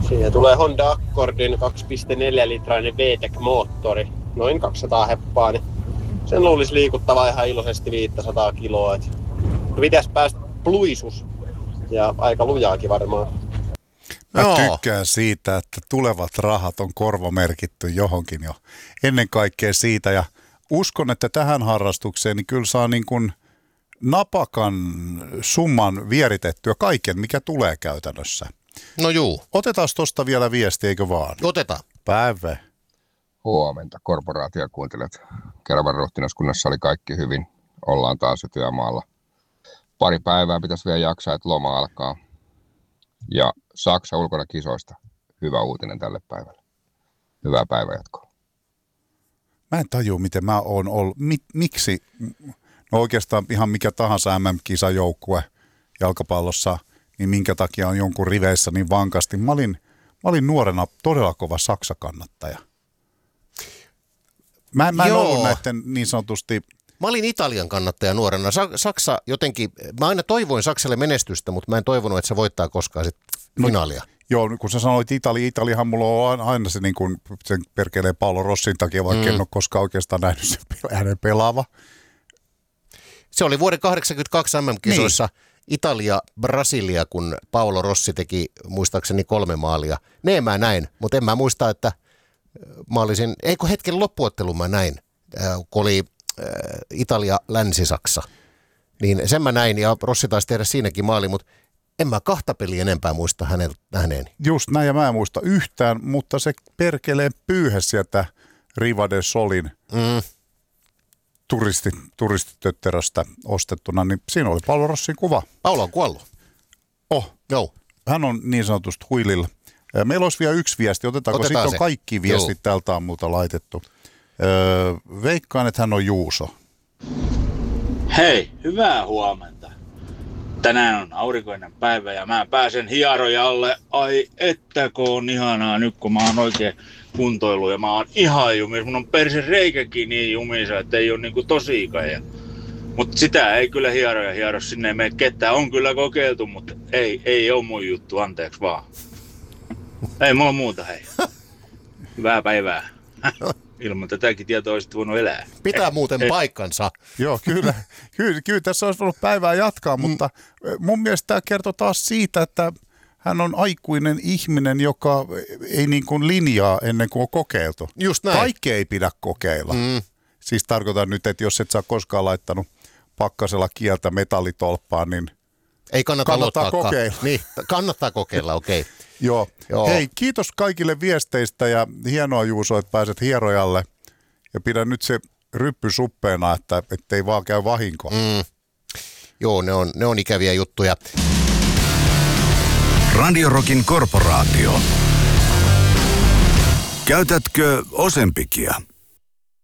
Siihen tulee Honda Accordin 2,4-litrainen VTEC-moottori, noin 200 heppaa, niin sen luulisi liikuttava ihan iloisesti 500 kiloa. Pitäisi päästä pluisus ja aika lujaakin varmaan. Mä tykkään siitä, että tulevat rahat on korvamerkitty johonkin jo ennen kaikkea siitä. Ja uskon, että tähän harrastukseen niin kyllä saa niin kuin napakan summan vieritettyä kaiken, mikä tulee käytännössä. No juu. Otetaan tuosta vielä viesti, eikö vaan? Otetaan. Päivä. Huomenta, korporaatiokuuntelijat. Keravan ruhtinaskunnassa oli kaikki hyvin. Ollaan taas jo työmaalla. Pari päivää pitäisi vielä jaksaa, että loma alkaa. Ja Saksa ulkona kisoista. Hyvä uutinen tälle päivälle. Hyvää päivänjatkoa. Mä en tajua, miten mä oon ollut. Miksi? No oikeastaan ihan mikä tahansa MM-kisajoukkue jalkapallossa, niin minkä takia on jonkun riveissä niin vankasti. Mä olin nuorena todella kova Saksa-kannattaja. Mä en ollut näiden niin sanotusti... Mä olin Italian kannattaja nuorena. Saksa jotenkin, mä aina toivoin Saksalle menestystä, mutta mä en toivonut, että se voittaa koskaan sit finaalia. Joo, kun sä sanoit Italiahan mulla on aina se niin kuin sen perkeleen Paolo Rossin takia, vaikka en ole koskaan oikeastaan nähnyt hänen pelaava. Se oli vuoden 1982 MM-kisoissa Italia-Brasilia, kun Paolo Rossi teki muistaakseni 3 maalia. Ne mä näin, mutta en mä muista, että mä olisin, hetken loppuottelun mä näin, kun oli Italia-Länsi-Saksa. Niin sen mä näin ja Rossi taisi tehdä siinäkin maali, mutta en mä 2 peliä enempää muista hänen nähneeni. Just näin ja mä en muista yhtään, mutta se perkeleen pyyhe sieltä Riva de Solin turistitötteröstä ostettuna, niin siinä oli Paolo Rossin kuva. Paolo on kuollut. Joo. Hän on niin sanotusti huililla. Meillä olisi vielä yksi viesti. Otetaan sitten on kaikki viestit tältä aamulta laitettu. Veikkaan, että hän on Juuso. Hei, hyvää huomenta. Tänään on aurinkoinen päivä ja mä pääsen hierojalle. Ai ettäkö on ihanaa nyt, kun mä oon oikein kuntoillut ja mä oon ihan jumis. Mun on persen reikäkin niin jumissa, että ei oo niinku tosiikaan. Mutta sitä ei kyllä hiero, sinne ei mene ketään. On kyllä kokeiltu, mutta ei oo mun juttu, anteeksi vaan. Ei mulla muuta, hei. Hyvää päivää. Ilman tätäkin tietoa olisit voinut elää. Pitää muuten paikkansa. Joo, kyllä tässä olisi voinut päivää jatkaa, mutta mun mielestä tämä kertoo taas siitä, että hän on aikuinen ihminen, joka ei niin kuin linjaa ennen kuin on kokeiltu. Just näin. Kaikki ei pidä kokeilla. Siis tarkoitan nyt, että jos et sä koskaan laittanut pakkasella kieltä metallitolppaan, niin ei kannattaa kokeilla. Niin, kannattaa kokeilla, okei. Okay. Joo. Hei, kiitos kaikille viesteistä ja hienoa Juuso, että pääset hierojalle. Ja pidä nyt se ryppy suppeena, että ettei vaan käy vahinko. Joo, ne on ikäviä juttuja. Radio Rockin korporaatio. Käytätkö Ozempicia?